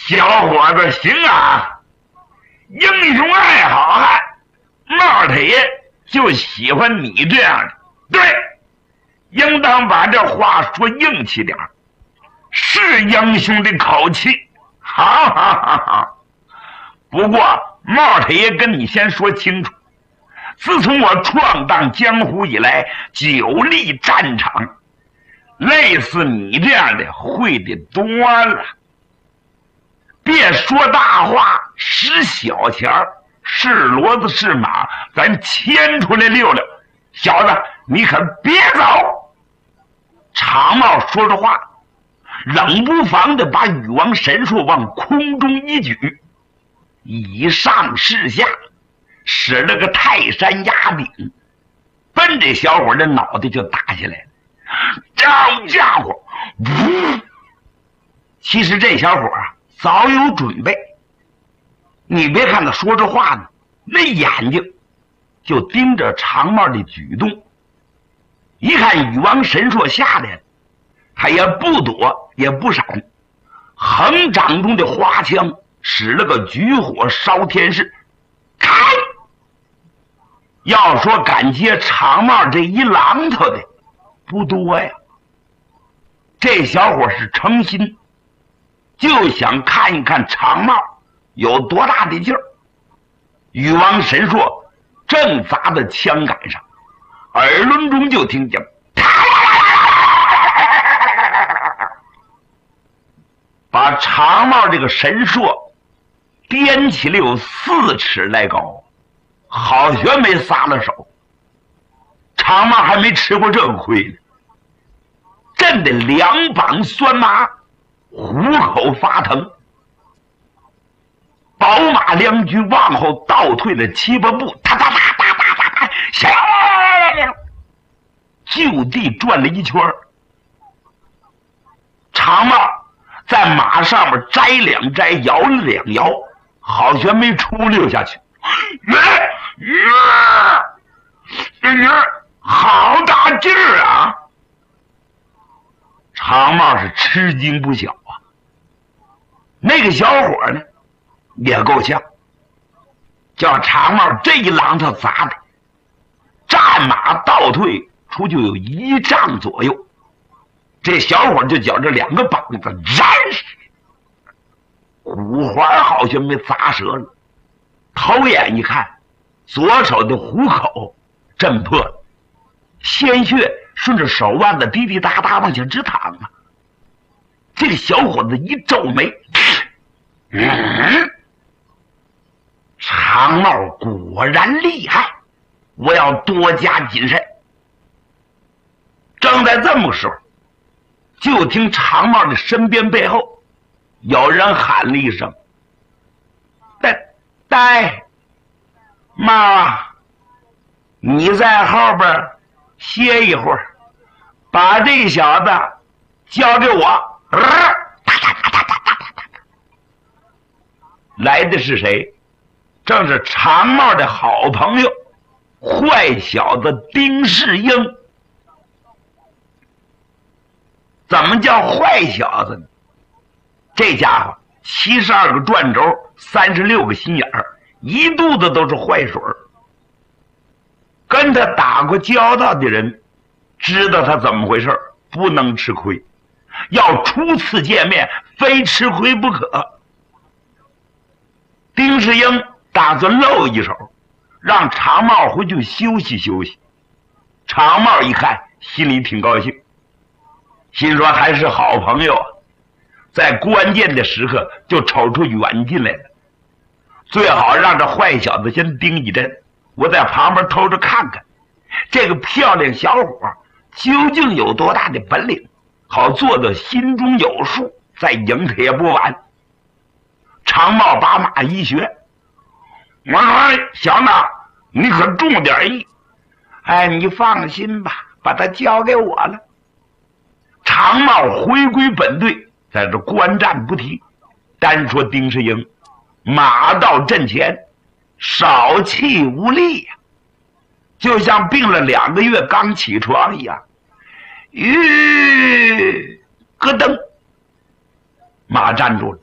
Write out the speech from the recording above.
小伙子行啊，英雄爱好汉，帽太爷就喜欢你这样的。对，应当把这话说硬气点，是英雄的口气。好好好好。不过帽太爷跟你先说清楚，自从我闯荡江湖以来，久历战场，类似你这样的会的多了。别说大话，使小钱儿，是骡子是马，咱牵出来溜溜。小子，你可别走！长帽说着话，冷不防的把禹王神术往空中一举，以上视下，使了个泰山压顶，奔这小伙的脑袋就打下来了。这家伙，呜！其实这小伙啊，早有准备。你别看他说着话呢，那眼睛就盯着长帽的举动。一看禹王神硕下来了，他也不躲也不闪，横掌中的花枪使了个举火烧天势，开！要说敢接长帽这一榔头的不多呀。这小伙是诚心，就想看一看长帽有多大的劲儿。禹王神硕正砸在枪杆上，耳轮中就听见把长帽这个神硕颠起了有4尺来高，好悬没撒了手。长帽还没吃过这个亏呢，震得两膀酸麻，虎口发疼。宝马两驹往后倒退了7、8步，哒哒哒哒哒哒哒，就地转了一圈。长帽在马上面摘2摘，摇了2摇，好悬没出溜下去。好大劲儿啊！长帽是吃惊不小啊。那个小伙呢也够呛，叫长帽这一榔头砸的，战马倒退出去有1丈左右。这小伙就觉着2个膀子燃，骨环好像被砸折了。头眼一看，左手的虎口震破了，鲜血顺着手腕子滴滴答答往下直淌啊。这个小伙子一皱眉，长帽果然厉害，我要多加谨慎。正在这么个时候，就听长帽的身边背后有人喊了一声：呆帽啊，你在后边歇一会儿，把这小子交给我。来的是谁？正是长帽的好朋友坏小子丁世英。怎么叫坏小子呢？这家伙72个转轴，36个心眼儿，一肚子都是坏水儿。跟他打过交道的人知道他怎么回事，不能吃亏，要初次见面非吃亏不可。丁世英打算露一手，让长帽回去休息休息。长帽一看心里挺高兴，心说还是好朋友啊，在关键的时刻就瞅出远近来了。最好让这坏小子先盯一阵，我在旁边偷着看看这个漂亮小伙究竟有多大的本领，好做到心中有数，再赢他也不晚。长帽把马一学，我说小子，你可重点意。你放心吧，把他交给我了。长帽回归本队，在这观战不提。单说丁世英，马到阵前，少气无力呀，就像病了2个月刚起床一样。咯噔，马站住了。